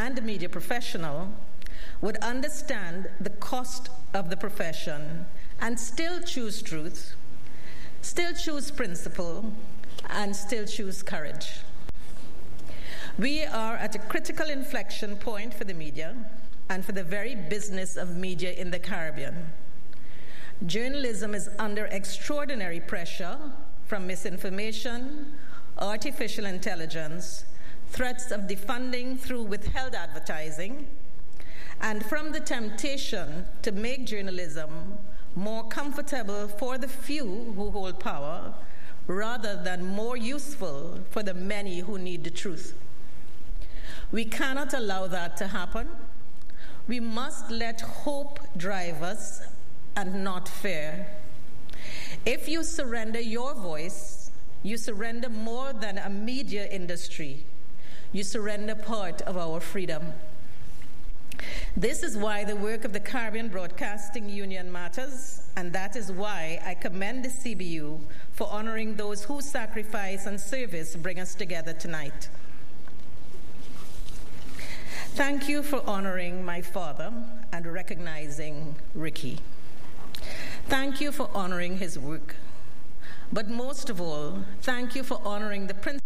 and a media professional would understand the cost of the profession and still choose truth, still choose principle, and still choose courage. We are at a critical inflection point for the media and for the very business of media in the Caribbean. Journalism is under extraordinary pressure from misinformation, artificial intelligence, threats of defunding through withheld advertising, and from the temptation to make journalism more comfortable for the few who hold power, rather than more useful for the many who need the truth. We cannot allow that to happen. We must let hope drive us and not fear. If you surrender your voice, you surrender more than a media industry. You surrender part of our freedom. This is why the work of the Caribbean Broadcasting Union matters, and that is why I commend the CBU for honoring those whose sacrifice and service bring us together tonight. Thank you for honoring my father and recognizing Ricky. Thank you for honoring his work. But most of all, thank you for honoring the principle